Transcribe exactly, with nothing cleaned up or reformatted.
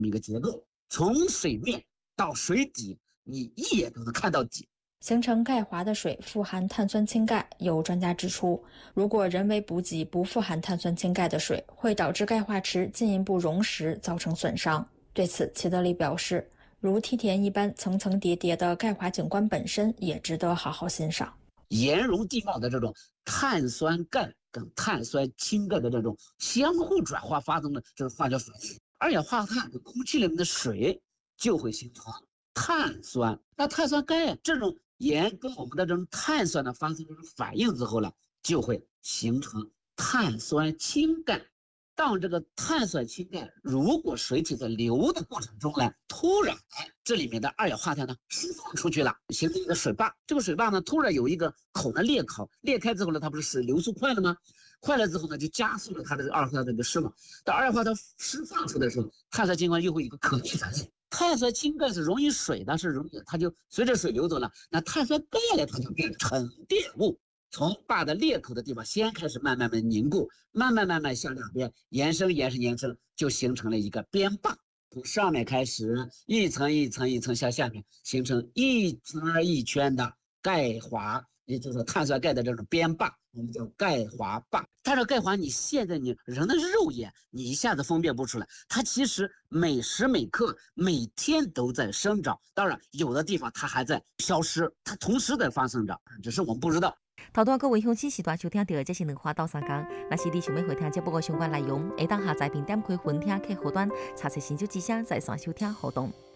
一个结构，从水面到水底，你一眼都能看到底。 形成钙华的水富含碳酸氢钙，有专家指出，如果人为补给不富含碳酸氢钙的水，会导致钙化池进一步溶蚀，造成损伤。对此，齐德利表示，如梯田一般层层叠叠的钙华景观本身也值得好好欣赏。 岩溶地貌的这种碳酸钙跟碳酸氢钙的这种相互转化发生的这种化学反应，二氧化碳跟空气里面的水就会形成碳酸。那碳酸钙这种盐跟我们的这种碳酸的发生这种反应之后呢，就会形成碳酸氢钙。当这个碳酸氢钙如果水体在流的过程中呢，突然这里面的二氧化碳呢释放出去了，形成一个水坝。这个水坝呢突然有一个口呢裂口，裂开之后呢，它不是水流速快了吗？快了之后呢，就加速了它的二氧化碳的释放。当二氧化碳释放出的时候，碳酸氢钙又会有一个可逆反应。碳酸氢钙是溶于水的，是溶于它就随着水流走了，那碳酸钙呢，它就变成沉淀物。从坝的裂口的地方先开始慢慢的凝固，慢慢慢慢向两边延伸延伸延伸，就形成了一个边坝。从上面开始一层一层一层向下面形成一圈一圈的钙华，也就是碳酸钙的这种边坝，我们叫钙华坝。但是钙华你现在你人的肉眼你一下子分辨不出来，它其实每时每刻每天都在生长，当然有的地方它还在消失，它同时在发生着，只是我们不知道。 头段各位乡亲时段收听到这是两花到三讲，若是你想要回听这部个相关内容，会当下载并点开分听客户端查询新旧之声，在线收听互动。